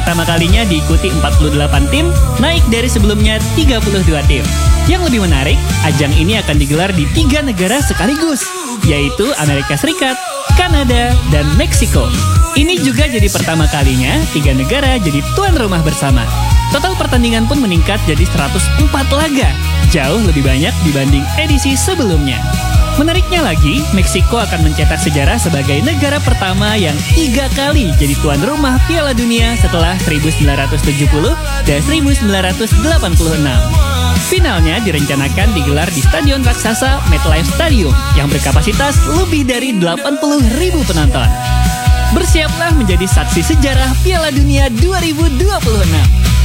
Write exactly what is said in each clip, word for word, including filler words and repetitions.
Pertama kalinya diikuti empat puluh delapan tim, naik dari sebelumnya tiga puluh dua tim. Yang lebih menarik, ajang ini akan digelar di tiga negara sekaligus, yaitu Amerika Serikat, Kanada, dan Meksiko. Ini juga jadi pertama kalinya tiga negara jadi tuan rumah bersama. Total pertandingan pun meningkat jadi seratus empat laga, jauh lebih banyak dibanding edisi sebelumnya. Menariknya lagi, Meksiko akan mencetak sejarah sebagai negara pertama yang tiga kali jadi tuan rumah Piala Dunia setelah seribu sembilan ratus tujuh puluh dan seribu sembilan ratus delapan puluh enam. Finalnya direncanakan digelar di Stadion Raksasa MetLife Stadium yang berkapasitas lebih dari delapan puluh ribu penonton. Bersiaplah menjadi saksi sejarah Piala Dunia dua ribu dua puluh enam.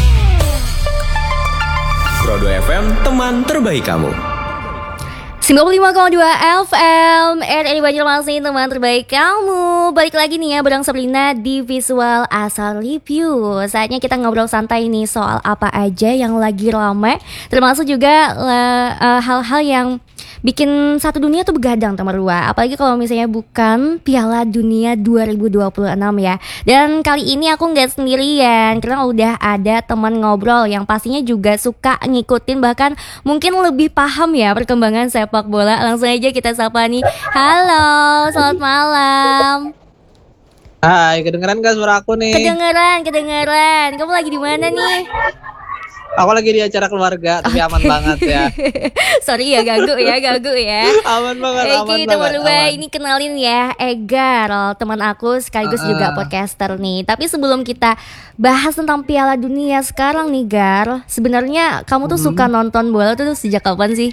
Prodo F M, teman terbaik kamu. sembilan puluh lima koma dua F M R R I Banjarmasin, teman terbaik kamu. Balik lagi nih ya, Bedang Sabrina di Visual Asal Review. Saatnya kita ngobrol santai nih soal apa aja yang lagi rame, termasuk juga uh, uh, hal-hal yang bikin satu dunia tuh begadang teman dua. Apalagi kalau misalnya bukan Piala Dunia dua ribu dua puluh enam ya. Dan kali ini aku nggak sendirian, karena udah ada teman ngobrol yang pastinya juga suka ngikutin, bahkan mungkin lebih paham ya perkembangan sepak bola. Langsung aja kita sapa nih. Halo, selamat malam. Hai, kedengeran gak suara aku nih? Kedengeran, kedengeran. Kamu lagi di mana nih? Aku lagi di acara keluarga, tapi aman banget ya. Sorry ya, ganggu ya, ganggu ya. Aman banget, aman Oke, teman banget. dua, aman. ini kenalin ya, Egar, teman aku sekaligus Uh-uh. juga podcaster nih. Tapi sebelum kita bahas tentang Piala Dunia sekarang nih, Gar, sebenarnya kamu tuh Hmm. suka nonton bola tuh sejak kapan sih?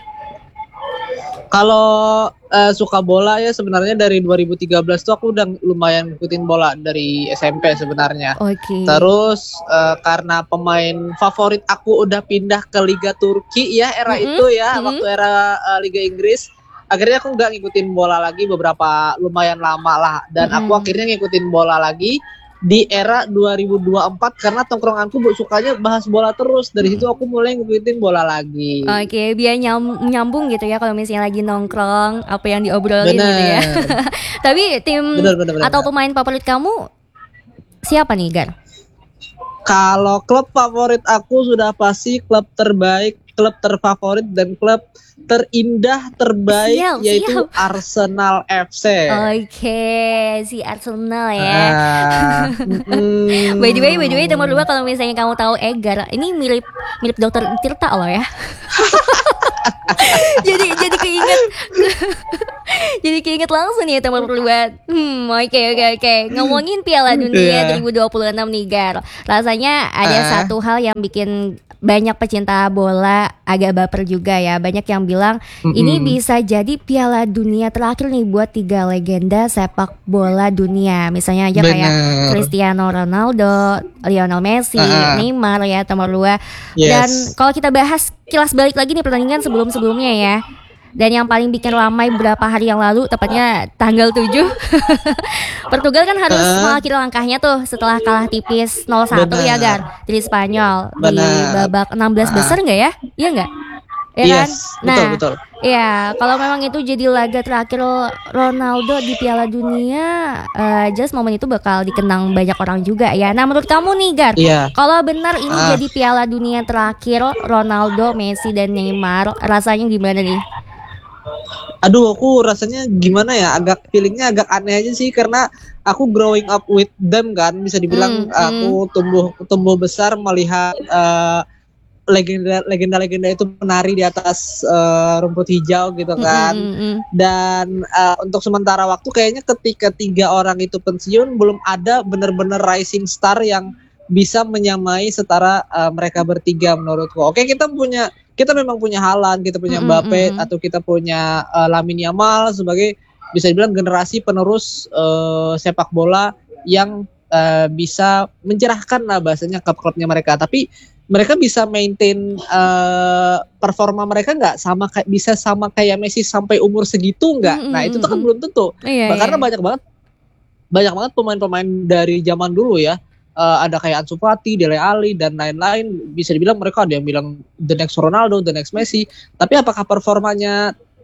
Kalau eh, suka bola ya sebenarnya dari dua ribu tiga belas tuh aku udah lumayan ngikutin bola dari S M P sebenarnya. Oke. Terus eh, karena pemain favorit aku udah pindah ke Liga Turki ya era Mm-mm, itu ya, mm-mm. waktu era eh, Liga Inggris. Akhirnya aku nggak ngikutin bola lagi beberapa lumayan lama lah, dan Mm-mm. aku akhirnya ngikutin bola lagi di era dua ribu dua puluh empat karena tongkronganku bu- sukanya bahas bola terus. Dari situ aku mulai ngikutin bola lagi. Oke, biar nyam- nyambung gitu ya kalau misalnya lagi nongkrong, apa yang diobrolin Bener. gitu ya. Tapi tim Bener, bener, bener, atau bener. pemain favorit kamu siapa nih, Gar? Kalau klub favorit aku sudah pasti klub terbaik, klub terfavorit dan klub terindah terbaik, Siap, yaitu siap. Arsenal F C. Oke, si Arsenal ya. Ah, mm, By the way, by the way, teman dua, kalau misalnya kamu tahu Egar, ini mirip mirip Dokter Tirta loh ya. jadi jadi keinget, jadi keinget langsung nih teman dua. Hmm, oke oke oke. Ngomongin Piala Dunia Iya. dua ribu dua puluh enam nih, Gar. Rasanya ada Ah. satu hal yang bikin banyak pecinta bola agak baper juga ya. Banyak yang bilang ini Mm-mm. bisa jadi Piala Dunia terakhir nih buat tiga legenda sepak bola dunia. Misalnya aja kayak Bener. Cristiano Ronaldo, Lionel Messi, Ah. Neymar ya, teman dua. Yes. Dan kalau kita bahas kilas balik lagi nih pertandingan sebelum-sebelumnya ya. Dan yang paling bikin ramai beberapa hari yang lalu, tepatnya tanggal tujuh, Portugal kan harus Ah. mengakhiri langkahnya tuh setelah kalah tipis nol satu ya, Benar. Gar, dari Spanyol di Benar. babak enam belas Ah. besar nggak ya? Iya nggak? Ya kan? Yes, Nah, betul betul. iya, kalau memang itu jadi laga terakhir Ronaldo di Piala Dunia, eh, just momen itu bakal dikenang banyak orang juga ya. Nah, menurut kamu nih, Gar, Iya. kalau benar ini Ah. jadi Piala Dunia terakhir Ronaldo, Messi, dan Neymar, rasanya gimana nih? Aduh, aku rasanya gimana ya? Agak feelingnya agak aneh aja sih, karena aku growing up with them kan, bisa dibilang Hmm, aku tumbuh tumbuh besar melihat eh, legenda legenda-legenda itu menari di atas eh, rumput hijau gitu kan. Mm, mm, mm. Dan eh, untuk sementara waktu kayaknya ketika tiga orang itu pensiun, belum ada benar-benar rising star yang bisa menyamai setara eh, mereka bertiga menurutku. Oke, kita punya kita memang punya Haaland, kita punya Mm, Mbappe, mm, mm. atau kita punya eh, Lamine Yamal sebagai bisa dibilang generasi penerus eh, sepak bola yang eh, bisa mencerahkan lah bahasanya klub-klubnya mereka. Tapi mereka bisa maintain eh, performa mereka nggak sama kayak bisa sama kayak Messi sampai umur segitu nggak? Mm, mm, Nah itu tuh kan mm. belum tentu. Iya, Karena iya. banyak banget banyak banget pemain-pemain dari zaman dulu ya. Eh, ada kayak Ansu Fati, Dele Alli dan lain-lain. Bisa dibilang mereka ada yang bilang the next Ronaldo, the next Messi. Tapi apakah performanya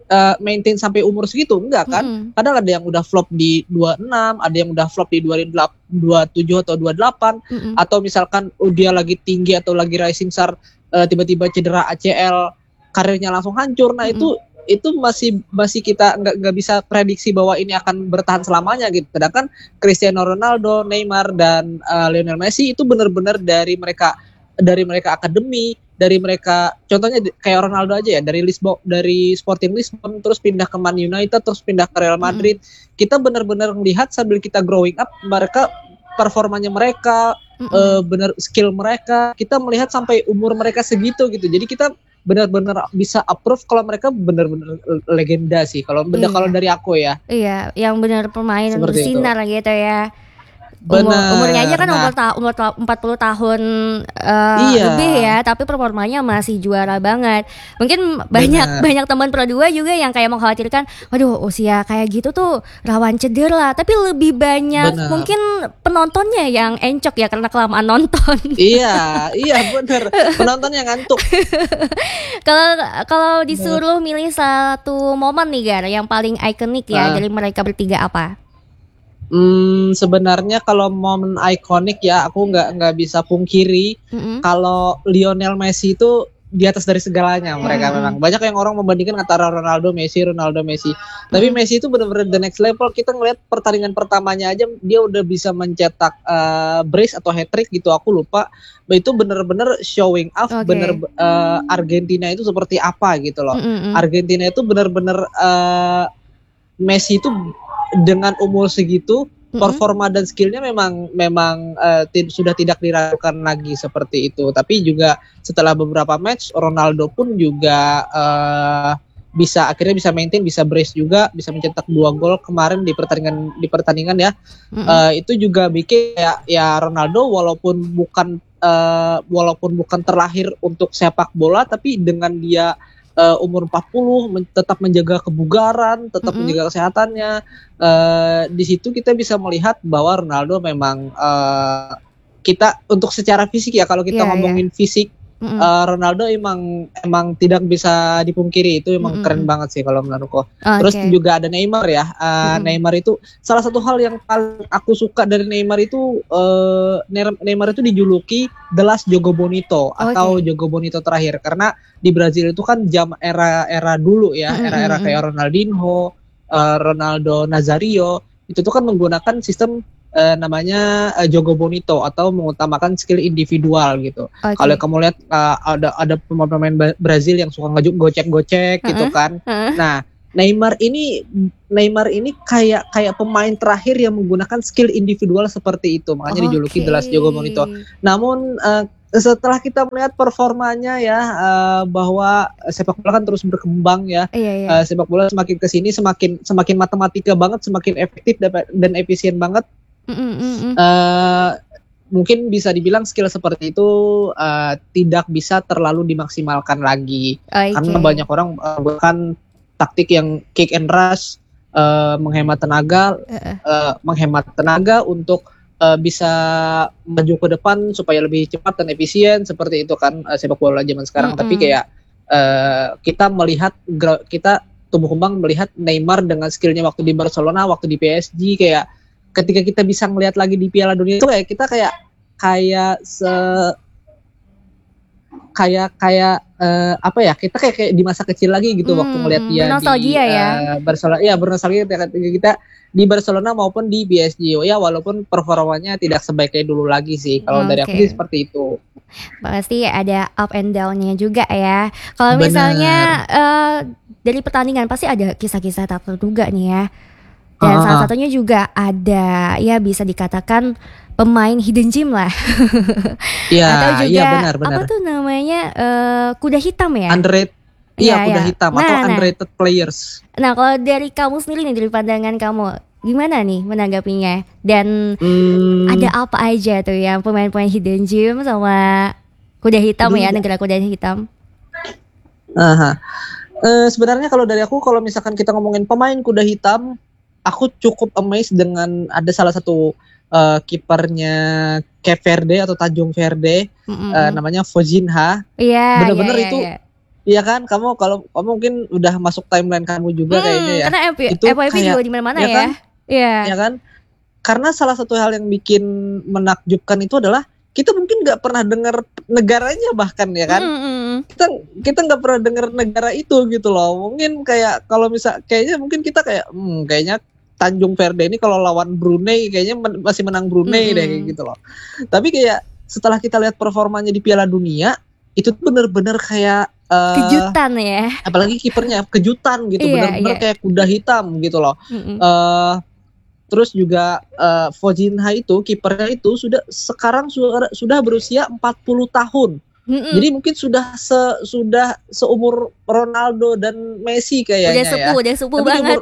uh, maintain sampai umur segitu, enggak kan? Mm-mm. Kadang ada yang udah flop di dua puluh enam, ada yang udah flop di dua puluh tujuh atau dua puluh delapan, Mm-mm. atau misalkan uh, dia lagi tinggi atau lagi rising star, uh, tiba-tiba cedera A C L, karirnya langsung hancur. Nah, Mm-mm. itu itu masih masih kita nggak nggak bisa prediksi bahwa ini akan bertahan selamanya gitu. Sedangkan Cristiano Ronaldo, Neymar, dan uh, Lionel Messi itu benar-benar dari mereka dari mereka akademi, dari mereka contohnya di- kayak Ronaldo aja ya, dari Lisbon, dari Sporting Lisbon terus pindah ke Man United, terus pindah ke Real Madrid. Kita benar-benar melihat sambil kita growing up mereka performanya mereka, Mm-mm. eh, benar skill mereka, kita melihat sampai umur mereka segitu gitu. Jadi kita benar-benar bisa approve kalau mereka benar-benar legenda sih. Kalau beda Iya. kalau dari aku ya. Iya, yang benar pemain Seperti itu. bersinar gitu ya. Umur, Benar. umurnya aja kan Nah, umur, ta- umur ta- empat puluh tahun eh, Iya. lebih ya, tapi performanya masih juara banget. Mungkin banyak Benar. banyak teman Pro dua juga yang kayak mengkhawatirkan, waduh usia kayak gitu tuh rawan cedera, tapi lebih banyak Benar. mungkin penontonnya yang encok ya karena kelamaan nonton. iya, iya benar. Penontonnya ngantuk. Kalau kalau disuruh milih satu momen nih Gar yang paling ikonik ya Ah. dari mereka bertiga apa? Hmm, sebenarnya kalau momen ikonik ya, aku nggak nggak bisa pungkiri Mm-mm. kalau Lionel Messi itu di atas dari segalanya. Mereka Mm-mm. memang banyak yang orang membandingkan antara Ronaldo Messi, Ronaldo Messi. Tapi Mm-mm. Messi itu benar-benar the next level. Kita ngelihat pertandingan pertamanya aja dia udah bisa mencetak uh, brace atau hat trick gitu. Aku lupa. Itu benar-benar showing off. Oke. Bener uh, Argentina itu seperti apa gitu loh. Mm-mm. Argentina itu benar-benar uh, Messi itu dengan umur segitu Mm-mm. performa dan skillnya memang memang uh, ti- sudah tidak diragukan lagi seperti itu. Tapi juga setelah beberapa match Ronaldo pun juga uh, bisa akhirnya bisa maintain, bisa brace juga, bisa mencetak dua gol kemarin di pertandingan di pertandingan ya. Mm-mm. Uh, itu juga bikin ya, ya Ronaldo walaupun bukan uh, walaupun bukan terlahir untuk sepak bola, tapi dengan dia uh, umur empat puluh men- tetap menjaga kebugaran, tetap Mm-mm. menjaga kesehatannya. Uh, di situ kita bisa melihat bahwa Ronaldo memang uh, kita untuk secara fisik ya, kalau kita Iya, ngomongin fisik, Mm-mm. uh, Ronaldo emang emang tidak bisa dipungkiri, itu emang Mm-mm. keren banget sih kalau menurutku. Oke. Terus juga ada Neymar ya. Uh, Mm-mm. Neymar itu salah satu hal yang paling aku suka dari Neymar itu, uh, Neymar Neymar itu dijuluki The Last Jogo Bonito atau Oke. Jogo Bonito terakhir, karena di Brazil itu kan jam era-era dulu ya, Mm-mm, era-era mm-mm. kayak Ronaldinho, uh, Ronaldo Nazario, itu tuh kan menggunakan sistem uh, namanya uh, Jogo Bonito atau mengutamakan skill individual gitu. Oke. Kalau kamu lihat uh, ada ada pemain-pemain Ba- Brazil yang suka ngejuk gocek-gocek gitu Heeh. kan. Heeh. Nah, Neymar ini Neymar ini kayak kayak pemain terakhir yang menggunakan skill individual seperti itu, makanya dijuluki The Last Jogo Bonito. Namun uh, setelah kita melihat performanya ya, uh, bahwa sepak bola kan terus berkembang ya. Iya, iya. Uh, sepak bola semakin kesini semakin semakin matematika banget, semakin efektif dap- dan efisien banget. Mm-mm, mm-mm. Uh, mungkin bisa dibilang skill seperti itu uh, tidak bisa terlalu dimaksimalkan lagi. Oke. Karena banyak orang uh, menggunakan taktik yang kick and rush, uh, menghemat tenaga, Heeh. uh, menghemat tenaga untuk uh, bisa maju ke depan supaya lebih cepat dan efisien, seperti itu kan uh, sepak bola zaman sekarang. Mm-mm. Tapi kayak uh, kita melihat gra- kita tumbuh kembang melihat Neymar dengan skillnya waktu di Barcelona, waktu di P S G, kayak ketika kita bisa ngelihat lagi di Piala Dunia itu kayak kita kayak kayak se kayak kayak eh, apa ya, kita kayak, kayak di masa kecil lagi gitu waktu Hmm, ngelihat dia di bernostalgia ya. eh, Barcelona. Ya bernostalgia ketika kita di Barcelona maupun di P S G. Oh, ya walaupun performanya tidak sebaik kayak dulu lagi sih. Kalau dari aku Oke. sih seperti itu. Pasti ada up and down-nya juga ya. Kalau Benar. misalnya eh, dari pertandingan pasti ada kisah-kisah tak terduga nih ya. Dan Ah, salah ah. satunya juga ada ya bisa dikatakan pemain hidden gem lah. Iya, Atau juga iya benar benar. apa tuh namanya eh, kuda hitam ya. Underrated. Iya, Iya, kuda iya. hitam Nah, atau nah. underrated players. Nah kalau dari kamu sendiri nih, dari pandangan kamu gimana nih menanggapinya? Dan Hmm, ada apa aja tuh yang pemain-pemain hidden gem sama kuda hitam ya, Aduh. negara kuda hitam? aha. Eh, sebenarnya kalau dari aku, kalau misalkan kita ngomongin pemain kuda hitam, aku cukup amazed dengan ada salah satu eh, kipernya Cape Verde atau Tanjung Verde, Mm-mm. eh, namanya Fojinha. Iya, bener-bener iya, iya, itu iya. Iya kan, kamu kalau kamu mungkin udah masuk timeline kamu juga Hmm, kayaknya ya. karena F- Itu F Y P kayak juga di mana-mana ya ya. kan, Iya. ya kan? Karena salah satu hal yang bikin menakjubkan itu adalah kita mungkin nggak pernah dengar negaranya bahkan ya kan. Mm, mm, mm. Kita kita nggak pernah dengar negara itu gitu loh. Mungkin kayak kalau misal kayaknya mungkin kita kayak hmm, kayaknya Tanjung Verde ini kalau lawan Brunei kayaknya men- masih menang Brunei deh Mm-mm. kayak gitu loh. Tapi kayak setelah kita lihat performanya di Piala Dunia itu tuh bener-bener kayak eh, Kejutan ya. apalagi kipernya kejutan gitu, Iya, bener-bener iya. kayak kuda hitam gitu loh. Mm, mm. eh Terus juga eh, Fojinha itu kipernya itu sudah sekarang sudah sudah berusia empat puluh tahun. Mm, mm. Jadi mungkin sudah se, sudah seumur Ronaldo dan Messi Udah kayaknya ya. sepuh, udah sepuh Tapi di banget. umur-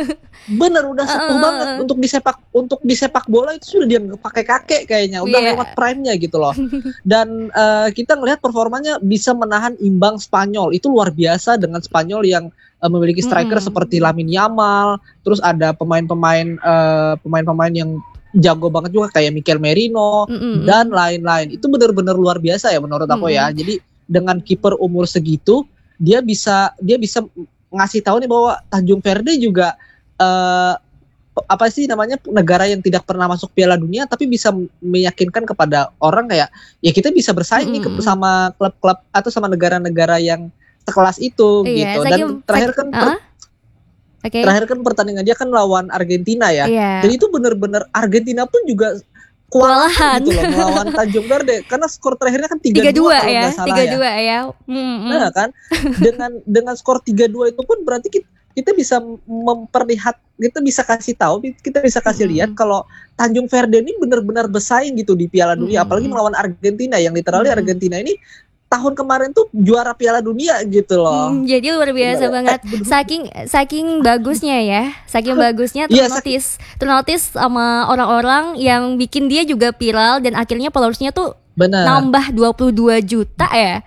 bener udah sepuh Uh, banget untuk di sepak untuk di sepak bola itu sudah dia nggak pakai kakek kayaknya, udah Iya. lewat prime-nya gitu loh. Dan eh, kita ngelihat performanya bisa menahan imbang Spanyol, itu luar biasa dengan Spanyol yang eh, memiliki striker Mm-mm. seperti Lamine Yamal, terus ada pemain-pemain eh, pemain-pemain yang jago banget juga kayak Mikel Merino Mm, mm, mm. dan lain-lain. Itu benar-benar luar biasa ya menurut aku ya. Jadi dengan kiper umur segitu dia bisa dia bisa ngasih tahu nih bahwa Tanjung Verde juga eh, apa sih namanya negara yang tidak pernah masuk Piala Dunia tapi bisa meyakinkan kepada orang kayak ya kita bisa bersaing nih ke- Mm-mm. sama klub-klub atau sama negara-negara yang sekelas itu Iya, gitu. Dan saking- terakhir saking- kan per- Ah? Oke. terakhir kan pertandingan dia kan lawan Argentina ya. Iya. Dan itu benar-benar Argentina pun juga kewalahan Kewalahan. gitu loh melawan Tanjung Verde karena skor terakhirnya kan tiga tiga dua dua kalau ya, nggak salah tiga ya. dua ya. Mm, mm. Nah kan dengan dengan skor tiga dua itu pun berarti kita, kita bisa memperlihat, kita bisa kasih tahu, kita bisa kasih Mm-mm. lihat kalau Tanjung Verde ini benar-benar bersaing gitu di Piala Dunia, Mm-mm. apalagi melawan Argentina yang literally Mm-mm. Argentina ini tahun kemarin tuh juara Piala Dunia gitu loh. Hmm, jadi luar biasa Gimana? banget. Eh, bener. Saking saking bagusnya ya, saking bagusnya Iya, ternotis, ternotis sama orang-orang yang bikin dia juga viral dan akhirnya followersnya tuh Benar. nambah dua puluh dua juta ya.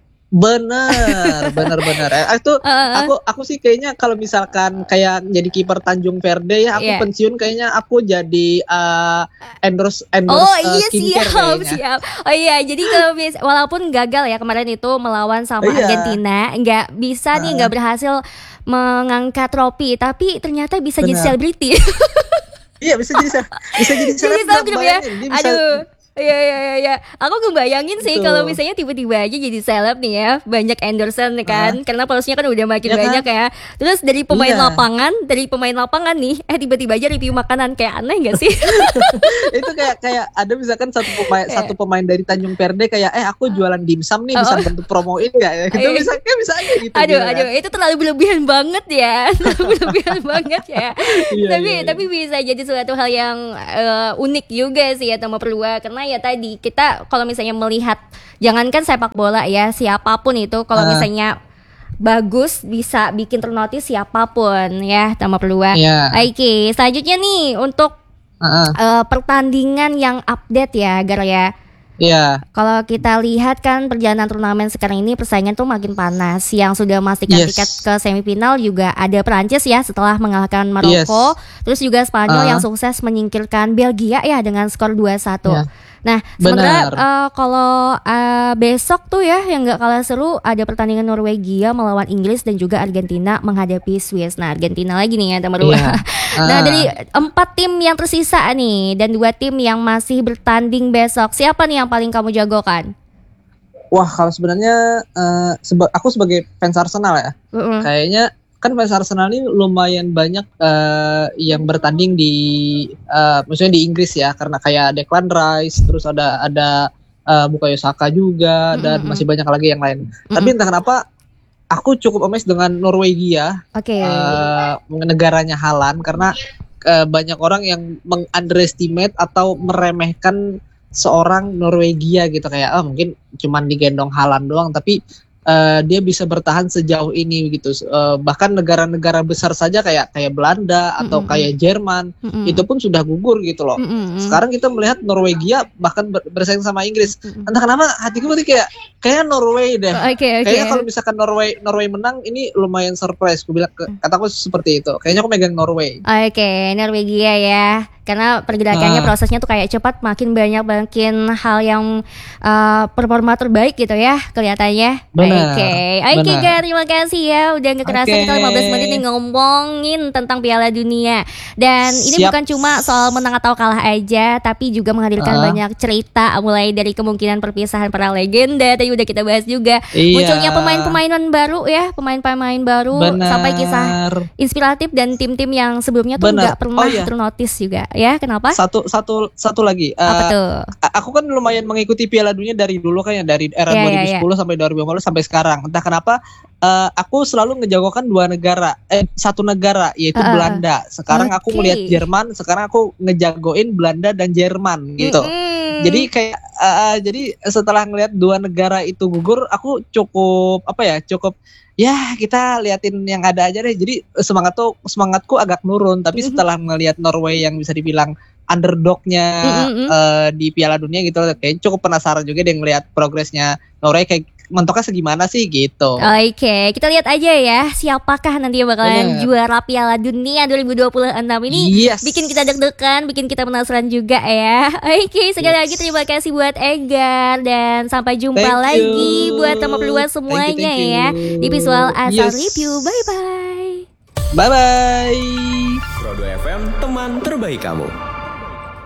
Bener, bener, bener. Eh, itu Uh, aku aku sih kayaknya kalau misalkan kayak jadi kiper Tanjung Verde ya, aku Iya. pensiun kayaknya aku jadi eh, endorse endorse Oh eh, iya skincare siap kayaknya. siap. Oh iya jadi kalau bis- walaupun gagal ya kemarin itu melawan sama Iya. Argentina, nggak bisa nih Ah. nggak berhasil mengangkat trofi, tapi ternyata bisa jadi Benar. selebriti. Iya bisa jadi se- bisa jadi Jadi selebgram, selebgram ya. bayangin. Dia bisa, Aduh. Iya iya iya iya. Aku ngebayangin sih Betul. kalau misalnya tiba-tiba aja jadi seleb nih ya, banyak endorsement kan, karena followersnya kan udah makin Ya kan? banyak ya. Terus dari pemain Iya. lapangan, dari pemain lapangan nih, eh tiba-tiba aja review makanan, kayak aneh gak sih? itu kayak kayak ada misalkan satu pemain Eh. satu pemain dari Tanjung Verde kayak eh aku jualan dimsum nih, Oh, bisa oh. bantu promoin nggak ya? Gitu Eh. bisa kayak bisa aja gitu. Aduh, gitu kan. aduh, itu terlalu berlebihan banget ya, terlalu berlebihan banget ya. Iya, tapi iya, iya. tapi bisa jadi suatu hal yang eh, unik juga sih ya Tama Perlua, karena ya tadi kita kalau misalnya melihat, jangankan sepak bola ya, siapapun itu kalau Ah. misalnya bagus bisa bikin ternotis siapapun ya Tama Perlua. Iya. Oke, selanjutnya nih untuk Heeh. eh, pertandingan yang update ya, Gar ya. Iya. Kalau kita lihat kan perjalanan turnamen sekarang ini persaingan tuh makin panas. Yang sudah memastikan Yes. tiket ke semifinal juga ada Perancis ya setelah mengalahkan Maroko. Terus juga Spanyol Ah. yang sukses menyingkirkan Belgia ya dengan skor dua satu. Ya. Nah, sementara Benar. eh, kalau eh, besok tuh ya yang nggak kalah seru ada pertandingan Norwegia melawan Inggris dan juga Argentina menghadapi Swiss. Nah, Argentina lagi nih ya teman Iya. Nah, Ah. dari empat tim yang tersisa nih dan dua tim yang masih bertanding besok, siapa nih yang paling kamu jagokan? Wah, kalau sebenarnya eh, seba- aku sebagai fans Arsenal ya, Mm-mm. kayaknya kan fans Arsenal ini lumayan banyak eh, yang bertanding di eh, maksudnya di Inggris ya, karena kayak Declan Rice, terus ada ada eh, Bukayo Saka juga dan Mm-mm. masih banyak lagi yang lain. Tapi entah kenapa aku cukup amazed dengan Norwegia, Oke. eh, negaranya Haaland, karena eh, banyak orang yang meng-underestimate atau meremehkan seorang Norwegia gitu, kayak ah mungkin cuman digendong Haaland doang, tapi eh, dia bisa bertahan sejauh ini gitu. Eh, bahkan negara-negara besar saja kayak kayak Belanda atau Mm-mm. kayak Jerman Mm-mm. itu pun sudah gugur gitu loh. Mm-mm. Sekarang kita melihat Norwegia bahkan ber- bersaing sama Inggris. Mm-mm. Entah kenapa hatiku berarti kayak kayak Norway deh. Oke oke. Kayaknya kalau misalkan Norway Norway menang ini lumayan surprise. Aku bilang ke, kataku seperti itu. Kayaknya aku megang Norway. Oke, Norwegia ya. Karena pergerakannya Ah. prosesnya tuh kayak cepat, makin banyak makin hal yang uh, performa terbaik gitu ya kelihatannya. Benar. Benar, Oke, oke benar. Gar, terima kasih ya udah nggak kerasa Oke. kita lima belas menit nih ngomongin tentang Piala Dunia. Dan ini Siap. bukan cuma soal menang atau kalah aja, tapi juga menghadirkan Ah. banyak cerita, mulai dari kemungkinan perpisahan para legenda tadi udah kita bahas juga. Iya. Munculnya pemain-pemain baru ya, pemain-pemain baru Benar. sampai kisah inspiratif dan tim-tim yang sebelumnya tuh Benar. nggak pernah Oh, iya. ternotis juga ya. Kenapa? Satu satu satu lagi. Apa Eh, tuh? a- aku kan lumayan mengikuti Piala Dunia dari dulu kan ya, dari era Iya, dua iya, ribu sepuluh sampai dua ribu lima belas sampai sekarang. Entah kenapa eh, aku selalu ngejagokan dua negara, eh satu negara yaitu Ah, ah, Belanda. Sekarang aku Oke. melihat Jerman, sekarang aku ngejagoin Belanda dan Jerman gitu. Mm-mm. Jadi kayak eh, jadi setelah ngelihat dua negara itu gugur, aku cukup apa ya, cukup ya kita liatin yang ada aja deh. Jadi semangat tuh semangatku agak nurun. Tapi Mhm. setelah ngelihat Norway yang bisa dibilang underdognya Mm-mm. eh, di Piala Dunia gitu, kayak cukup penasaran juga deh ngelihat progresnya Norway kayak mentoknya segimana sih gitu. Oke, kita lihat aja ya siapakah nanti yang bakalan Bener. juara Piala Dunia dua ribu dua puluh enam ini. Yes. Bikin kita deg-degan, bikin kita penasaran juga ya. Oke, sekali Yes. lagi terima kasih buat Egar dan sampai jumpa Thank lagi you. buat teman berdua Thank you, semuanya thank you. ya di Visual Asal Yes. Review. Bye bye. Bye bye. Prodo F M, teman terbaik kamu.